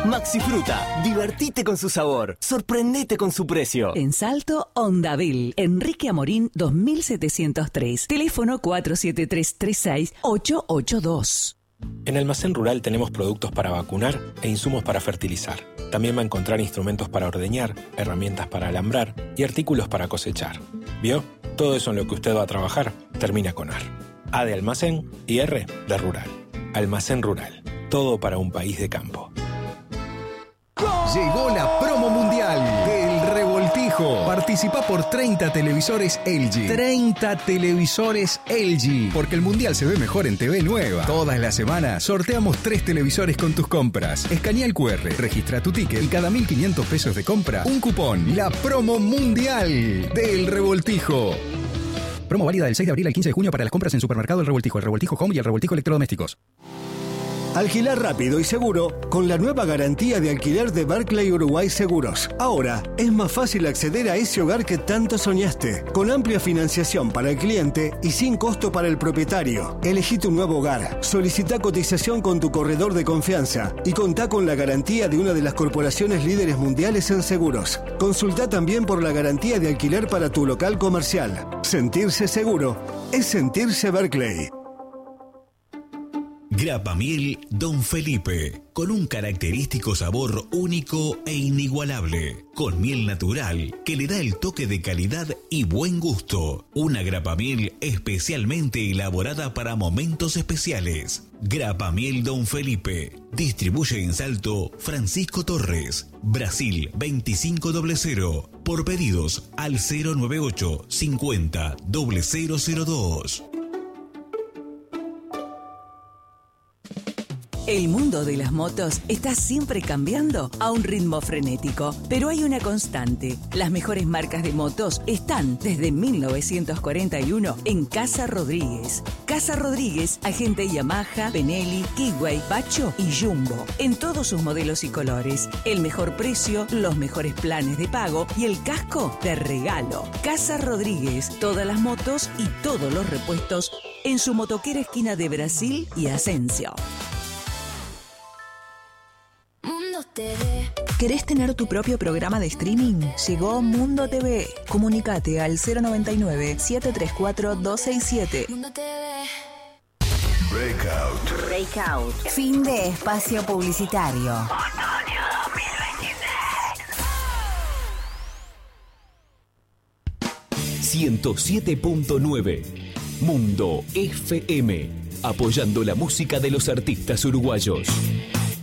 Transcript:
Maxi Fruta, divertite con su sabor, sorprendete con su precio. En Salto, Ondavil, Enrique Amorín 2703, teléfono 473-36-882. En Almacén Rural tenemos productos para vacunar e insumos para fertilizar. También va a encontrar instrumentos para ordeñar, herramientas para alambrar y artículos para cosechar. ¿Vio? Todo eso en lo que usted va a trabajar termina con AR. A de almacén y R de rural. Almacén Rural. Todo para un país de campo. Llegó la promo mundial del Revoltijo. Participa por 30 televisores LG. 30 televisores LG. Porque el mundial se ve mejor en TV Nueva. Todas las semanas sorteamos 3 televisores con tus compras. Escanea el QR, registra tu ticket y cada 1.500 pesos de compra, un cupón. La promo mundial del Revoltijo. Promo válida del 6 de abril al 15 de junio para las compras en Supermercado El Revoltijo, El Revoltijo Home y El Revoltijo Electrodomésticos. Alquilar rápido y seguro con la nueva garantía de alquiler de Barclay Uruguay Seguros. Ahora es más fácil acceder a ese hogar que tanto soñaste, con amplia financiación para el cliente y sin costo para el propietario. Elegí tu nuevo hogar, solicita cotización con tu corredor de confianza y contá con la garantía de una de las corporaciones líderes mundiales en seguros. Consulta también por la garantía de alquiler para tu local comercial. Sentirse seguro es sentirse Barclay. Grapa Miel Don Felipe, con un característico sabor único e inigualable, con miel natural que le da el toque de calidad y buen gusto. Una grapa miel especialmente elaborada para momentos especiales. Grapa Miel Don Felipe, distribuye en Salto Francisco Torres, Brasil 2500, por pedidos al 098 50 0002. El mundo de las motos está siempre cambiando a un ritmo frenético, pero hay una constante. Las mejores marcas de motos están desde 1941 en Casa Rodríguez. Casa Rodríguez, agente Yamaha, Benelli, Kiway, Pacho y Jumbo, en todos sus modelos y colores. El mejor precio, los mejores planes de pago y el casco de regalo. Casa Rodríguez, todas las motos y todos los repuestos en su motoquera esquina de Brasil y Asensio. ¿Querés tener tu propio programa de streaming? Llegó Mundo TV. Comunicate al 099-734-267. Breakout. Fin de espacio publicitario. Otoño 2026. 107.9 Mundo FM. Apoyando la música de los artistas uruguayos.